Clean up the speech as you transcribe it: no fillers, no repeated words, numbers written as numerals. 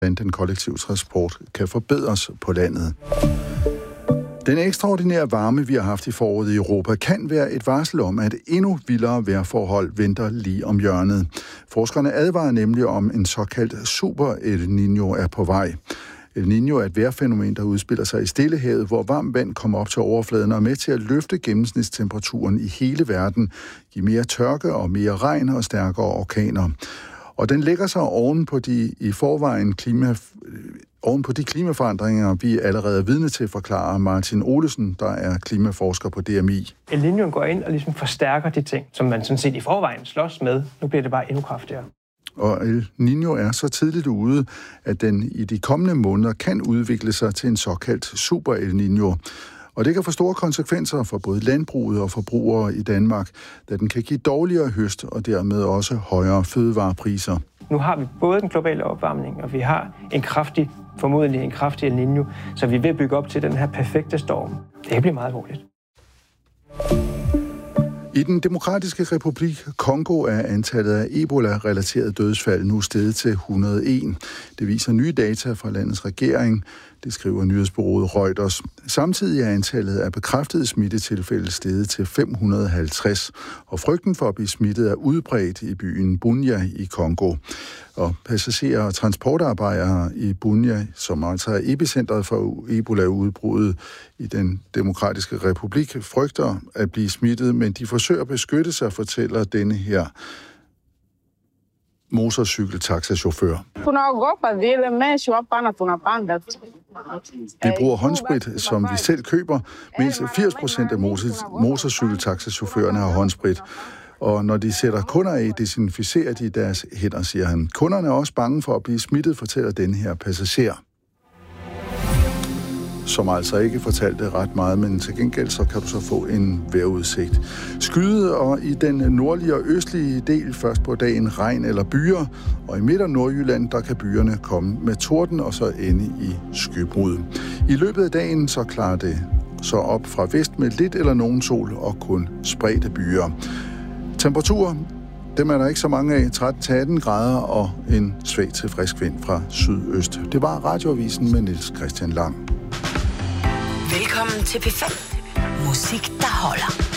den kollektive transport kan forbedres på landet. Den ekstraordinære varme, vi har haft i foråret i Europa, kan være et varsel om, at endnu vildere vejrforhold venter lige om hjørnet. Forskerne advarer nemlig om en såkaldt super El Niño er på vej. El Niño er et vejrfænomen, der udspiller sig i Stillehavet, hvor varmt vand kommer op til overfladen og er med til at løfte gennemsnitstemperaturen i hele verden, give mere tørke og mere regn og stærkere orkaner. Og den lægger sig oven på de klimaforandringer, vi allerede er vidne til, forklarer Martin Olesen, der er klimaforsker på DMI. El Niño går ind og ligesom forstærker de ting, som man sådan set i forvejen slås med. Nu bliver det bare endnu kraftigere. Og El Niño er så tidligt ude, at den i de kommende måneder kan udvikle sig til en såkaldt super El Niño. Og det kan få store konsekvenser for både landbruget og forbrugere i Danmark, da den kan give dårligere høst og dermed også højere fødevarepriser. Nu har vi både den globale opvarmning, og vi har formodentlig en kraftig El Niño, så vi er ved at bygge op til den her perfekte storm. Det bliver meget alvorligt. I den demokratiske republik Kongo er antallet af Ebola-relaterede dødsfald nu steget til 101. Det viser nye data fra landets regering. Det skriver nyhedsbureauet Reuters. Samtidig er antallet af bekræftede smittetilfælde steget til 550, og frygten for at blive smittet er udbredt i byen Bunia i Kongo. Og passagerer og transportarbejdere i Bunia, som altså er epicentret for Ebola-udbruddet i den demokratiske republik, frygter at blive smittet, men de forsøger at beskytte sig, fortæller denne her motorcykeltaxachauffør. Vi bruger håndsprit, som vi selv køber, mens 80% af motorcykeltaxachaufførerne har håndsprit. Og når de sætter kunder af, desinficerer de deres hænder, siger han. Kunderne er også bange for at blive smittet, fortæller denne her passager. Som altså ikke fortalte ret meget, men til gengæld så kan du så få en vejrudsigt. Skyde og i den nordlige og østlige del først på dagen regn eller byer, og i midt- og Nordjylland, der kan byerne komme med torden og så ende i skybrud. I løbet af dagen så klarer det så op fra vest med lidt eller nogen sol og kun spredte byer. Temperaturer, dem er der ikke så mange af, 13-18 grader og en svag til frisk vind fra sydøst. Det var Radioavisen med Niels Christian Lang. Velkommen til P5. Musik, der holder.